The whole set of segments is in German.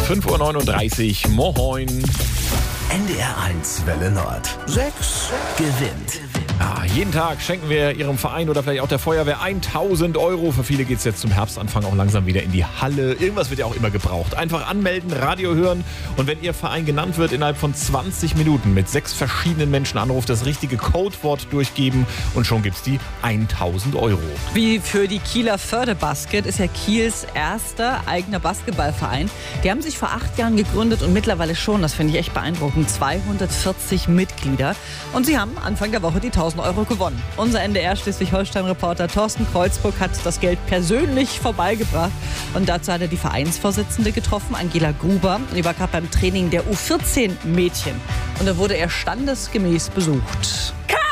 5:39 Uhr, moin. NDR1 Welle Nord. 6 gewinnt. Ja, jeden Tag schenken wir Ihrem Verein oder vielleicht auch der Feuerwehr 1.000 Euro. Für viele geht es jetzt zum Herbstanfang auch langsam wieder in die Halle. Irgendwas wird ja auch immer gebraucht. Einfach anmelden, Radio hören und wenn Ihr Verein genannt wird, innerhalb von 20 Minuten mit 6 verschiedenen Menschen anruft, das richtige Codewort durchgeben und schon gibt's die 1.000 Euro. Wie für die Kieler Förde-Basket ist ja Kiels erster eigener Basketballverein. Die haben sich vor 8 Jahren gegründet und mittlerweile schon, das finde ich echt beeindruckend, 240 Mitglieder. Und sie haben Anfang der Woche die 1.000 Euro gewonnen. Unser NDR Schleswig-Holstein-Reporter Thorsten Kreuzburg hat das Geld persönlich vorbeigebracht. Und dazu hat er die Vereinsvorsitzende getroffen, Angela Gruber. Die war gerade beim Training der U14-Mädchen. Und da wurde er standesgemäß besucht.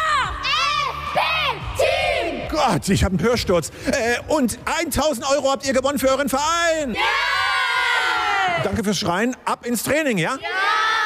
Gott, ich habe einen Hörsturz. Und 1.000 Euro habt ihr gewonnen für euren Verein. Ja! Danke fürs Schreien. Ab ins Training, ja? Ja!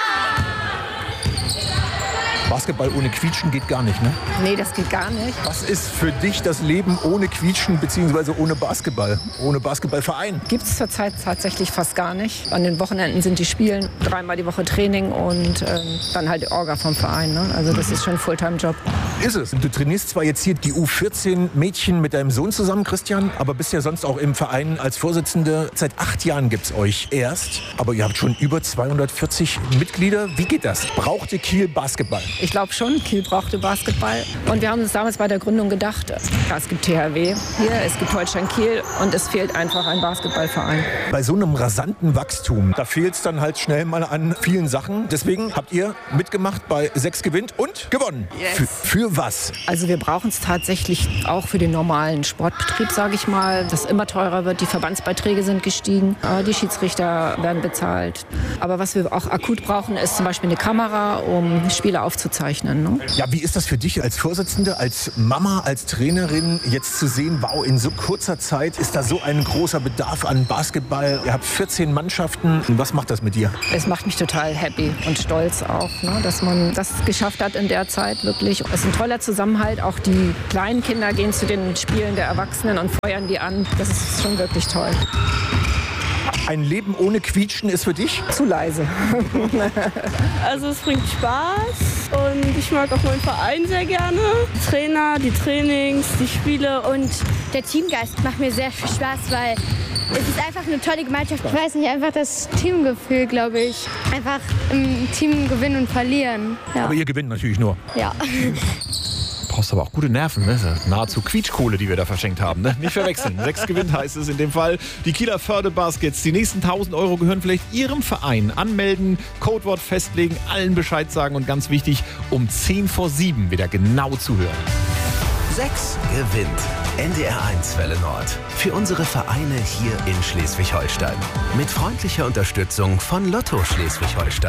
Basketball ohne Quietschen geht gar nicht, ne? Nee, das geht gar nicht. Was ist für dich das Leben ohne Quietschen bzw. ohne Basketball? Ohne Basketballverein? Gibt es zurzeit tatsächlich fast gar nicht. An den Wochenenden sind die Spielen, 3-mal die Woche Training und dann halt die Orga vom Verein. Ne? Also das ist schon ein Fulltime-Job. Ist es. Du trainierst zwar jetzt hier die U14-Mädchen mit deinem Sohn zusammen, Christian, aber bist ja sonst auch im Verein als Vorsitzende. Seit 8 Jahren gibt's euch erst, aber ihr habt schon über 240 Mitglieder. Wie geht das? Braucht ihr Kiel Basketball? Ich glaube schon, Kiel brauchte Basketball. Und wir haben uns damals bei der Gründung gedacht, ja, es gibt THW hier, es gibt Holstein Kiel und es fehlt einfach ein Basketballverein. Bei so einem rasanten Wachstum, da fehlt es dann halt schnell mal an vielen Sachen. Deswegen habt ihr mitgemacht bei 6 gewinnt und gewonnen. Yes. Für was? Also wir brauchen es tatsächlich auch für den normalen Sportbetrieb, sage ich mal, das immer teurer wird. Die Verbandsbeiträge sind gestiegen, die Schiedsrichter werden bezahlt. Aber was wir auch akut brauchen, ist zum Beispiel eine Kamera, um Spiele aufzuzeichnen. Ne? Ja, wie ist das für dich als Vorsitzende, als Mama, als Trainerin, jetzt zu sehen, wow, in so kurzer Zeit ist da so ein großer Bedarf an Basketball. Ihr habt 14 Mannschaften. Was macht das mit dir? Es macht mich total happy und stolz auch, ne, dass man das geschafft hat in der Zeit wirklich. Es ist ein toller Zusammenhalt. Auch die kleinen Kinder gehen zu den Spielen der Erwachsenen und feuern die an. Das ist schon wirklich toll. Ein Leben ohne Quietschen ist für dich? Zu leise. Also es bringt Spaß und ich mag auch meinen Verein sehr gerne. Trainer, die Trainings, die Spiele und der Teamgeist macht mir sehr viel Spaß, weil es ist einfach eine tolle Gemeinschaft. Ich weiß nicht, einfach das Teamgefühl, glaube ich. Einfach im Team gewinnen und verlieren. Ja. Aber ihr gewinnt natürlich nur. Ja. Brauchst aber auch gute Nerven, ne? Nahezu Quietschkohle, die wir da verschenkt haben, ne? Nicht verwechseln. 6 gewinnt heißt es in dem Fall. Die Kieler Förde-Baskets. Die nächsten 1.000 Euro gehören vielleicht Ihrem Verein. Anmelden, Codewort festlegen, allen Bescheid sagen und ganz wichtig, um 6:50 wieder genau zuhören. 6 gewinnt. NDR1 Welle Nord. Für unsere Vereine hier in Schleswig-Holstein. Mit freundlicher Unterstützung von Lotto Schleswig-Holstein.